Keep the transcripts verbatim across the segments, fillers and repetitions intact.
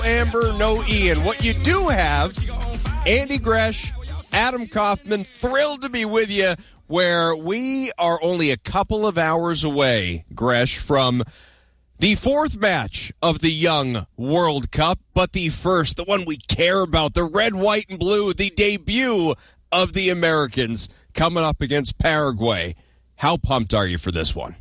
Amber, no Ian. What you do have, Andy Gresh, Adam Kaufman, thrilled to be with you, where we are only a couple of hours away, Gresh, from the fourth match of the Young World Cup, but the first, the one we care about, the red, white, and blue, the debut of the Americans coming up against Paraguay. How pumped are you for this one?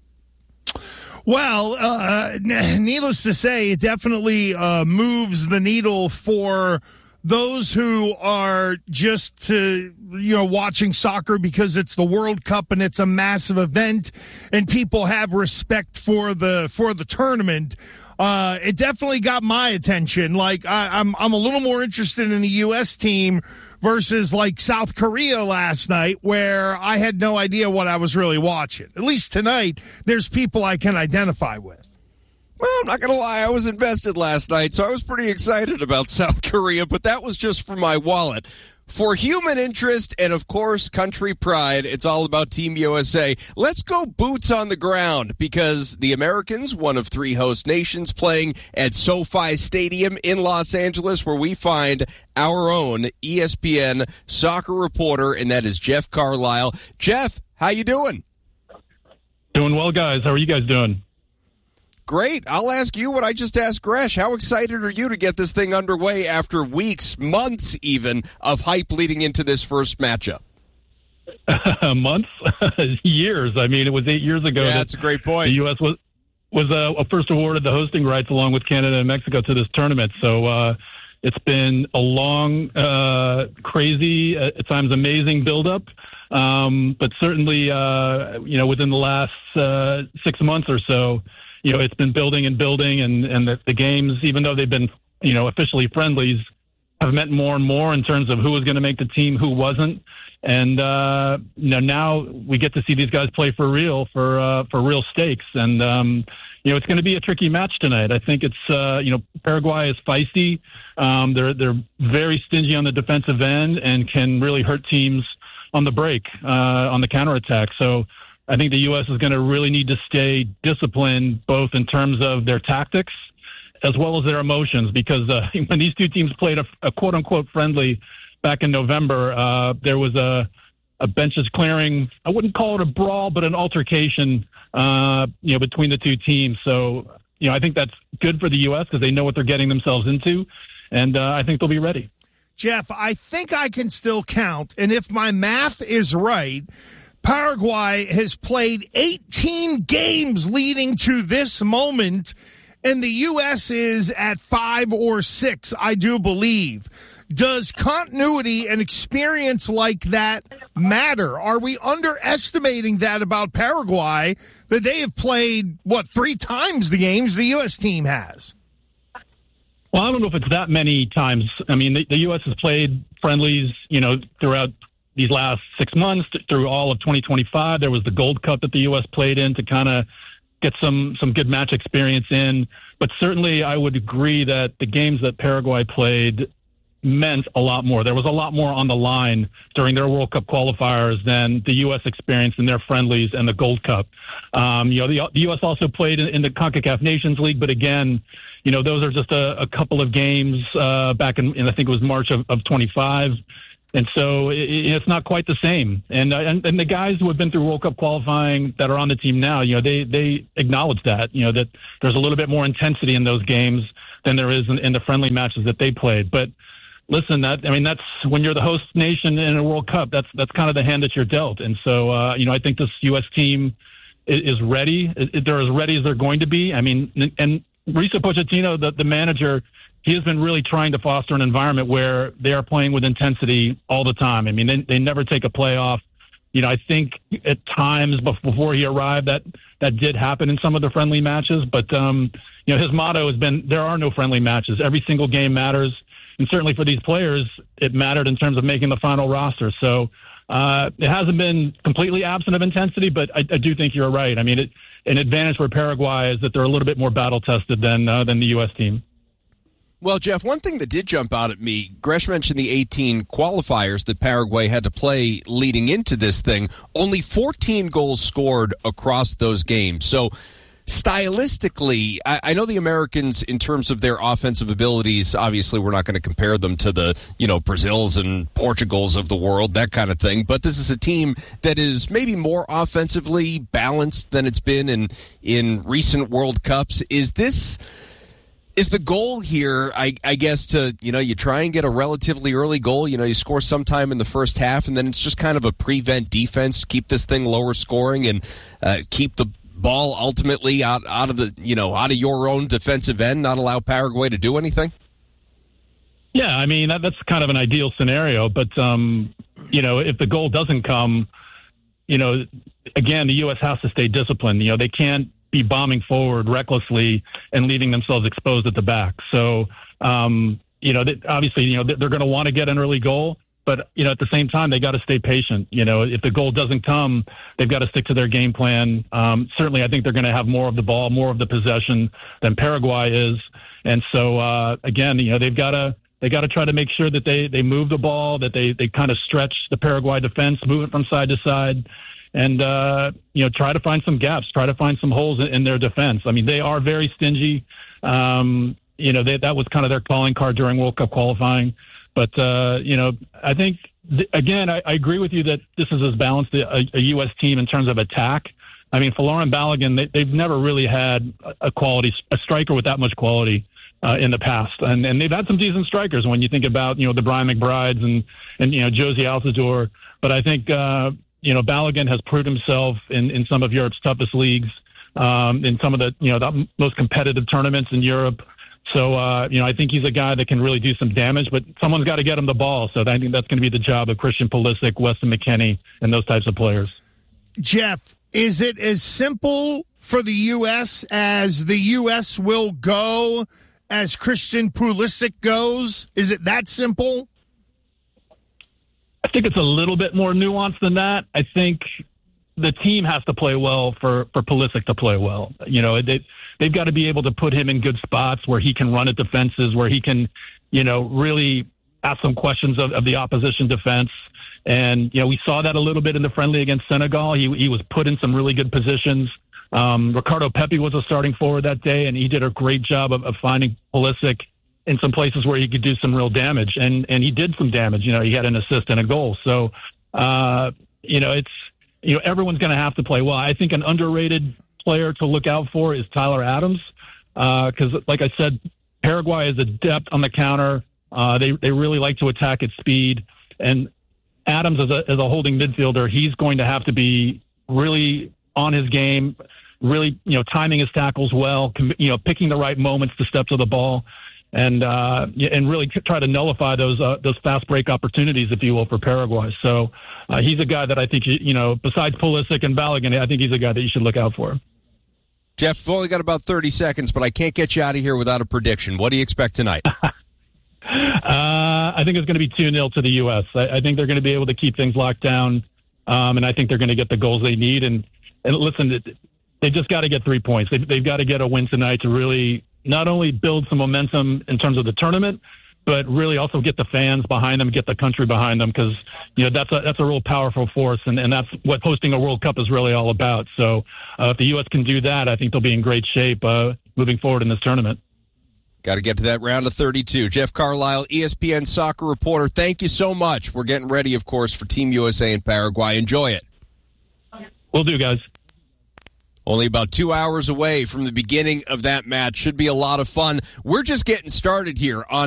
Well, uh, needless to say, it definitely uh, moves the needle for those who are just uh, you know watching soccer because it's the World Cup and it's a massive event, and people have respect for the for the tournament. Uh, it definitely got my attention. Like I, I'm, I'm a little more interested in the U S team versus like South Korea last night, where I had no idea what I was really watching. At least tonight, there's people I can identify with. Well, I'm not going to lie. I was invested last night, so I was pretty excited about South Korea, but that was just for my wallet. For human interest and, of course, country pride, it's all about Team U S A. Let's go boots on the ground, because the Americans, one of three host nations, playing at SoFi Stadium in Los Angeles, where we find our own E S P N soccer reporter, and that is Jeff Carlisle. Jeff, how you doing? Doing well, guys. How are you guys doing? Great. I'll ask you what I just asked Gresh. How excited are you to get this thing underway after weeks, months even, of hype leading into this first matchup? Uh, months? Years. I mean, it was eight years ago. Yeah, that that's a great point. The U S was was uh, first awarded the hosting rights along with Canada and Mexico to this tournament. So uh, it's been a long, uh, crazy, at times amazing buildup. Um, but certainly, uh, you know, within the last uh, six months or so, you know, it's been building and building, and, and the, the games, even though they've been, you know, officially friendlies, have meant more and more in terms of who was going to make the team, who wasn't. And, uh, you know, now we get to see these guys play for real, for uh, for real stakes. And, um, you know, it's going to be a tricky match tonight. I think it's, uh, you know, Paraguay is feisty. Um, they're, they're very stingy on the defensive end and can really hurt teams on the break, uh, on the counterattack. So, I think the U S is going to really need to stay disciplined, both in terms of their tactics as well as their emotions, because uh, when these two teams played a, a quote-unquote friendly back in November, uh, there was a, a benches clearing. I wouldn't call it a brawl, but an altercation, uh, you know, between the two teams. So, you know, I think that's good for the U S because they know what they're getting themselves into, and uh, I think they'll be ready. Jeff, I think I can still count, and if my math is right, Paraguay has played eighteen games leading to this moment, and the U S is at five or six, I do believe. Does continuity and experience like that matter? Are we underestimating that about Paraguay, that they have played, what, three times the games the U S team has? Well, I don't know if it's that many times. I mean, the, the U S has played friendlies, you know, throughout these last six months through all of twenty twenty-five. There was the Gold Cup that the U S played in to kind of get some, some good match experience in. But certainly I would agree that the games that Paraguay played meant a lot more. There was a lot more on the line during their World Cup qualifiers than the U S experienced in their friendlies and the Gold Cup. Um, you know, the, the U S also played in, in the CONCACAF Nations League, but again, you know, those are just a, a couple of games uh, back in, in, I think it was March of, of twenty-five. And so it, it's not quite the same. And, uh, and and the guys who have been through World Cup qualifying that are on the team now, you know, they, they acknowledge that, you know, that there's a little bit more intensity in those games than there is in, in the friendly matches that they played. But listen, that I mean, that's when you're the host nation in a World Cup, that's that's kind of the hand that you're dealt. And so, uh, you know, I think this U S team is, is ready. They're as ready as they're going to be. I mean, and Mauricio Pochettino, the, the manager, he has been really trying to foster an environment where they are playing with intensity all the time. I mean, they, they never take a play off. You know, I think at times before he arrived that that did happen in some of the friendly matches. But, um, you know, his motto has been there are no friendly matches. Every single game matters. And certainly for these players, it mattered in terms of making the final roster. So uh, it hasn't been completely absent of intensity, but I, I do think you're right. I mean, it, an advantage for Paraguay is that they're a little bit more battle-tested than uh, than the U S team. Well, Jeff, one thing that did jump out at me, Gresh mentioned the eighteen qualifiers that Paraguay had to play leading into this thing. Only fourteen goals scored across those games. So stylistically, I, I know the Americans, in terms of their offensive abilities, obviously we're not going to compare them to the, you know, Brazils and Portugals of the world, that kind of thing. But this is a team that is maybe more offensively balanced than it's been in, in recent World Cups. Is this... Is the goal here, I, I guess, to, you know, you try and get a relatively early goal, you know, you score sometime in the first half, and then it's just kind of a prevent defense, keep this thing lower scoring, and uh, keep the ball ultimately out, out of the, you know, out of your own defensive end, not allow Paraguay to do anything? Yeah, I mean, that, that's kind of an ideal scenario, but, um, you know, if the goal doesn't come, you know, again, the U S has to stay disciplined. You know, they can't be bombing forward recklessly and leaving themselves exposed at the back. So, um, you know, they, obviously, you know, they're going to want to get an early goal, but, you know, at the same time, they got to stay patient. You know, if the goal doesn't come, they've got to stick to their game plan. Um, certainly, I think they're going to have more of the ball, more of the possession than Paraguay is. And so, uh, again, you know, they've got to, they got to try to make sure that they, they move the ball, that they, they kind of stretch the Paraguay defense, move it from side to side. And, uh, you know, try to find some gaps, try to find some holes in, in their defense. I mean, they are very stingy. Um, you know, they, that was kind of their calling card during World Cup qualifying. But, uh, you know, I think, th- again, I, I agree with you that this is as balanced a, a U S team in terms of attack. I mean, Folarin and Balogun, they, they've never really had a quality, a striker with that much quality uh, in the past. And, and they've had some decent strikers when you think about, you know, the Brian McBrides and, and you know, Josie Altidore. But I think, uh, you know, Balogun has proved himself in, in some of Europe's toughest leagues, um, in some of the, you know, the most competitive tournaments in Europe. So, uh, you know, I think he's a guy that can really do some damage, but someone's got to get him the ball. So I think that's going to be the job of Christian Pulisic, Weston McKennie, and those types of players. Jeff, is it as simple for the U S as the U S will go as Christian Pulisic goes? Is it that simple? I think it's a little bit more nuanced than that. I think the team has to play well for, for Pulisic to play well. You know, they, they've got to be able to put him in good spots where he can run at defenses, where he can, you know, really ask some questions of, of the opposition defense. And, you know, we saw that a little bit in the friendly against Senegal. He, he was put in some really good positions. Um, Ricardo Pepi was a starting forward that day, and he did a great job of, of finding Pulisic in some places where he could do some real damage. And, and he did some damage. You know, he had an assist and a goal. So, uh, you know, it's, you know, everyone's going to have to play well. I think an underrated player to look out for is Tyler Adams. Uh, cause like I said, Paraguay is adept on the counter. Uh, they, they really like to attack at speed, and Adams as a, as a holding midfielder, he's going to have to be really on his game, really, you know, timing his tackles well, you know, picking the right moments to step to the ball. And uh, and really try to nullify those uh, those fast break opportunities, if you will, for Paraguay. So uh, he's a guy that I think, you know, besides Pulisic and Balogun, I think he's a guy that you should look out for. Jeff, we've only got about thirty seconds, but I can't get you out of here without a prediction. What do you expect tonight? uh, I think it's going to be two nil to the U S. I, I think they're going to be able to keep things locked down, um, and I think they're going to get the goals they need. And, and listen, they just got to get three points. They, they've got to get a win tonight to really not only build some momentum in terms of the tournament, but really also get the fans behind them, get the country behind them, because, you know, that's a that's a real powerful force, and, and that's what hosting a World Cup is really all about. So uh, if the U S can do that, I think they'll be in great shape uh, moving forward in this tournament. Got to get to that round of thirty-two. Jeff Carlisle, E S P N soccer reporter, thank you so much. We're getting ready, of course, for Team U S A in Paraguay. Enjoy it. Will do, guys. Only about two hours away from the beginning of that match. Should be a lot of fun. We're just getting started here on